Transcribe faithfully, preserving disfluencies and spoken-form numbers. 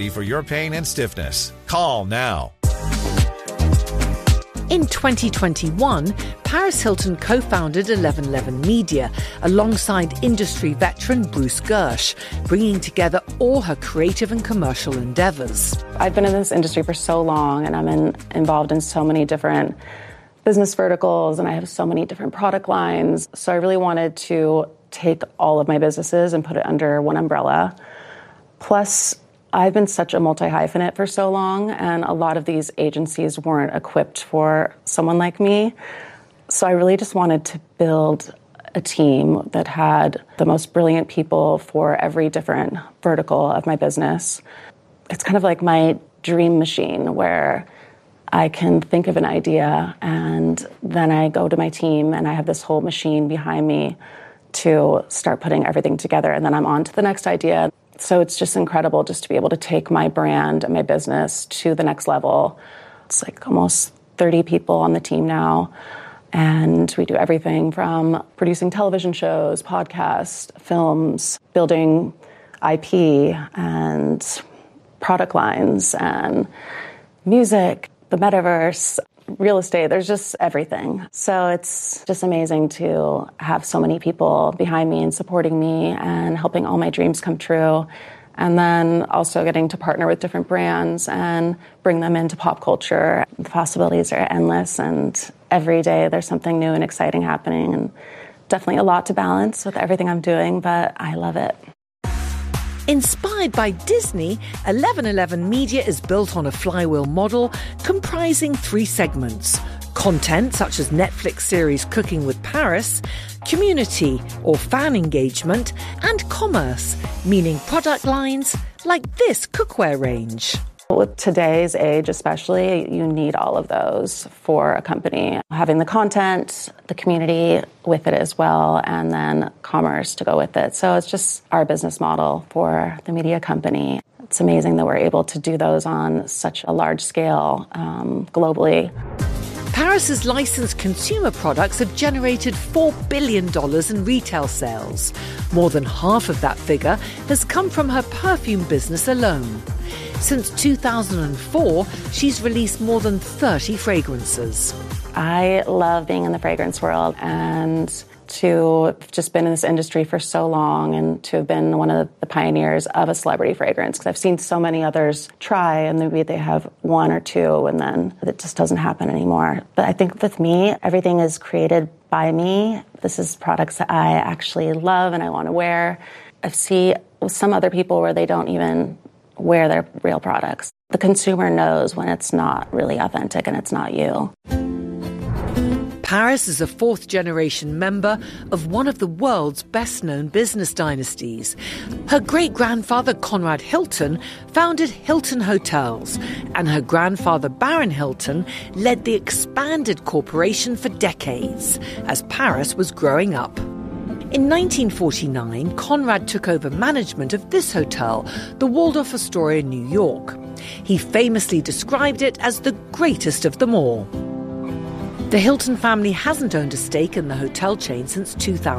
remedy for your pain and stiffness. Call now. In twenty twenty-one, Paris Hilton co-founded eleven eleven Media alongside industry veteran Bruce Gersh, bringing together all her creative and commercial endeavors. I've been in this industry for so long, and I'm in, involved in so many different business verticals, and I have so many different product lines. So I really wanted to take all of my businesses and put it under one umbrella. Plus, I've been such a multi-hyphenate for so long, and a lot of these agencies weren't equipped for someone like me. So I really just wanted to build a team that had the most brilliant people for every different vertical of my business. It's kind of like my dream machine where I can think of an idea and then I go to my team and I have this whole machine behind me to start putting everything together, and then I'm on to the next idea. So it's just incredible just to be able to take my brand and my business to the next level. It's like almost thirty people on the team now. And we do everything from producing television shows, podcasts, films, building I P and product lines and music, the metaverse, real estate. There's just everything. So it's just amazing to have so many people behind me and supporting me and helping all my dreams come true. And then also getting to partner with different brands and bring them into pop culture. The possibilities are endless, and every day there's something new and exciting happening, and definitely a lot to balance with everything I'm doing, but I love it. Inspired by Disney, eleven eleven Media is built on a flywheel model comprising three segments: content such as Netflix series Cooking with Paris, community or fan engagement, and commerce, meaning product lines like this cookware range. With today's age especially, you need all of those for a company. Having the content, the community with it as well, and then commerce to go with it. So it's just our business model for the media company. It's amazing that we're able to do those on such a large scale um, globally. Paris's licensed consumer products have generated four billion dollars in retail sales. More than half of that figure has come from her perfume business alone. Since two thousand four, she's released more than thirty fragrances. I love being in the fragrance world, and to have just been in this industry for so long and to have been one of the pioneers of a celebrity fragrance, because I've seen so many others try and maybe they have one or two and then it just doesn't happen anymore. But I think with me, everything is created by me. This is products that I actually love and I want to wear. I see some other people where they don't even wear their real products. The consumer knows when it's not really authentic and it's not you. Paris is a fourth-generation member of one of the world's best-known business dynasties. Her great-grandfather, Conrad Hilton, founded Hilton Hotels, and her grandfather, Baron Hilton, led the expanded corporation for decades as Paris was growing up. In nineteen forty-nine, Conrad took over management of this hotel, the Waldorf Astoria, New York. He famously described it as the greatest of them all. The Hilton family hasn't owned a stake in the hotel chain since two thousand.